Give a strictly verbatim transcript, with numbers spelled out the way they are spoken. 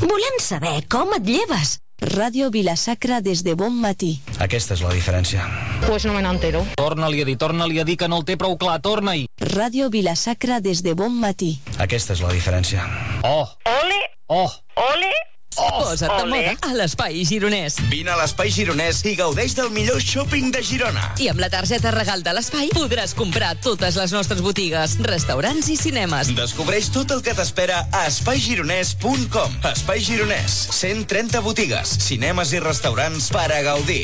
Volem saber com et lleves. Ràdio Vila-sacra des de bon matí. Aquesta és la diferència. Pues no me n'entero. Torna-li a dir, torna-li a dir que no el té prou clar, torna-hi. Ràdio Vila-sacra des de bon matí. Aquesta és la diferència. Oh! Ole! Oh! Ole! Oh, Posa't de moda a l'Espai Gironès. Vine a l'Espai Gironès i gaudeix del millor shopping de Girona. I amb la targeta regal de l'Espai podràs comprar totes les nostres botigues, restaurants i cinemes. Descobreix tot el que t'espera a espai gironès punt com. Espai Gironès, cent trenta botigues, cinemes i restaurants per a gaudir.